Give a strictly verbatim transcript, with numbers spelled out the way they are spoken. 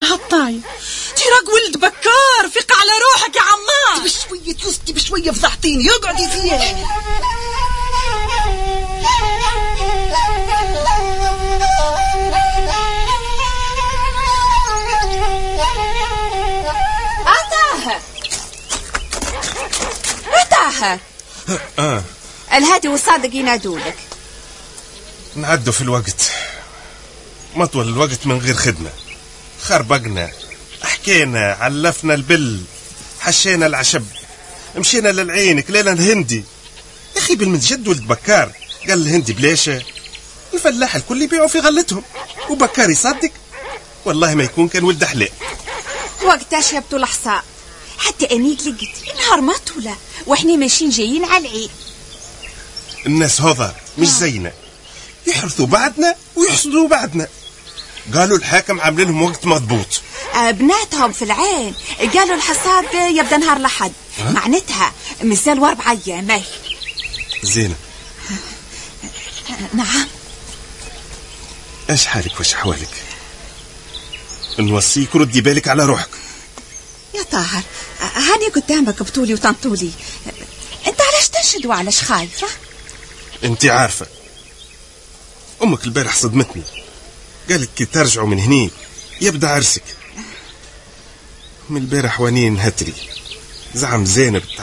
هالطاية. تراك ولد بكار، فيق على روحك يا عمار. بشوية يوسكي بشوية فضحتيني، اقعدي فيها. طاهر طاهر اه الهادي والصادق ينادولك. نعدوا في الوقت، ما طول الوقت من غير خدمة. خربقنا، حكينا، علفنا البل، حشينا العشب، مشينا للعينك ليلة الهندي. يا أخي بالمنجد ولد بكار قال الهندي بليشة. الفلاح الكل يبيعوا في غلتهم وبكار يصدق. والله ما يكون كان ولد حليل. وقتها شبتوا الحصاء حتى انيك لقيت نهار ما طولة واحنا ماشيين جايين على العين. الناس هذا مش زينا، يحرثوا بعدنا ويحصدوا بعدنا. قالوا الحاكم عاملينهم وقت مضبوط. بناتهم في العين قالوا الحصاد يبدأ نهار الأحد، معناتها مازال واربع أيام. زينة. نعم. ايش حالك وش حوالك؟ نوصيك ردي بالك على روحك. يا طاهر هاني قدامك بطولي وطنطولي، انت علاش تنشد وعلاش خايفة؟ انت عارفة امك البارح صدمتني، قالت كي ترجعوا من هني يبدأ عرسك. من البارح وانين هتري زعم زينب